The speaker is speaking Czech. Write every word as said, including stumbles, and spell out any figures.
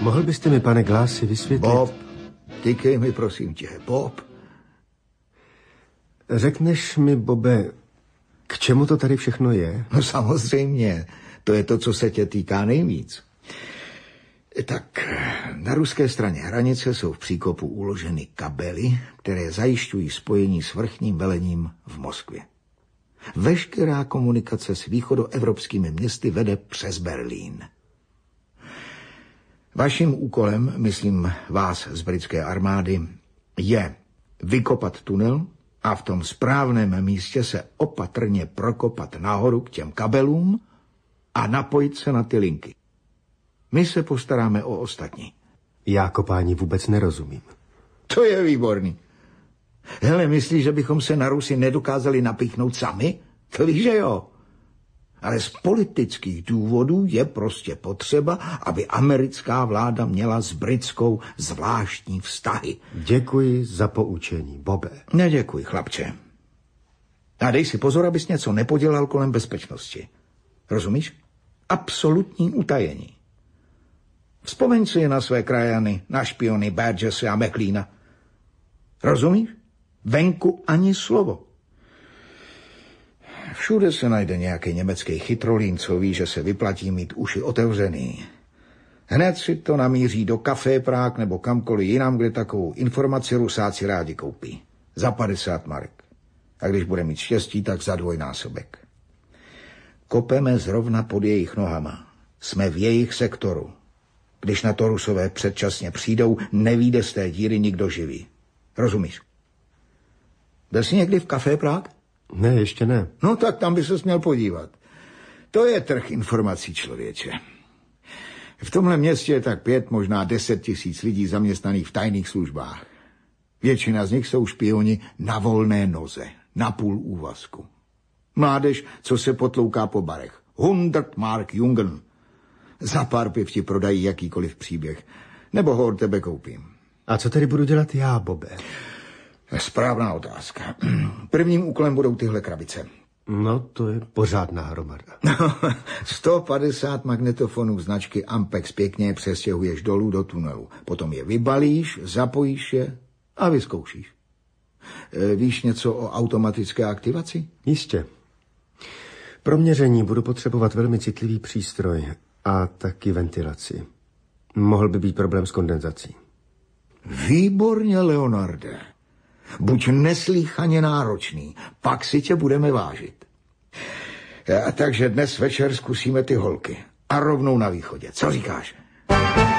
Mohl byste mi, pane Glassi, vysvětlit... Bob, tykej mi, prosím tě, Bob. Řekneš mi, Bobe, k čemu to tady všechno je? No samozřejmě, to je to, co se tě týká nejvíc. Tak na ruské straně hranice jsou v příkopu uloženy kabely, které zajišťují spojení s vrchním velením v Moskvě. Veškerá komunikace s východoevropskými městy vede přes Berlín. Vaším úkolem, myslím vás z britské armády, je vykopat tunel a v tom správném místě se opatrně prokopat nahoru k těm kabelům a napojit se na ty linky. My se postaráme o ostatní. Já kopání vůbec nerozumím. To je výborný. Hele, myslíš, že bychom se na Rusy nedokázali napíchnout sami? To víš, že jo. Ale z politických důvodů je prostě potřeba, aby americká vláda měla s britskou zvláštní vztahy. Děkuji za poučení, Bobe. Neděkuji, chlapče. A dej si pozor, abys něco nepodělal kolem bezpečnosti. Rozumíš? Absolutní utajení. Vzpomeň si na své krajany, na špiony Burgesse a McLeana. Rozumíš? Venku ani slovo. Všude se najde nějaký německý chytrolín, co ví, že se vyplatí mít uši otevřený. Hned si to namíří do Café Prague nebo kamkoliv jinam, kde takovou informaci Rusáci rádi koupí. Za padesát marek. A když bude mít štěstí, tak za dvojnásobek. Kopeme zrovna pod jejich nohama. Jsme v jejich sektoru. Když na to Rusové předčasně přijdou, nevyjde z té díry nikdo živý. Rozumíš? Byl jsi někdy v Café Prague? Ne, ještě ne. No tak tam by ses měl podívat. To je trh informací, člověče. V tomhle městě je tak pět, možná deset tisíc lidí zaměstnaných v tajných službách. Většina z nich jsou špioni na volné noze, na půl úvazku. Mládež, co se potlouká po barech. Hundert Mark Jungen. Za pár piv ti prodají jakýkoliv příběh. Nebo ho od tebe koupím. A co tedy budu dělat já, Bobe? Správná otázka. Prvním úkolem budou tyhle krabice. No, to je pořádná hromada. sto padesát magnetofonů značky Ampex pěkně přestěhuješ dolů do tunelu. Potom je vybalíš, zapojíš je a vyzkoušíš. E, víš něco o automatické aktivaci? Jistě. Pro měření budu potřebovat velmi citlivý přístroj a taky ventilaci. Mohl by být problém s kondenzací. Výborně, Leonarde. Buď neslýchaně náročný, pak si tě budeme vážit. A takže dnes večer zkusíme ty holky. A rovnou na východě. Co říkáš?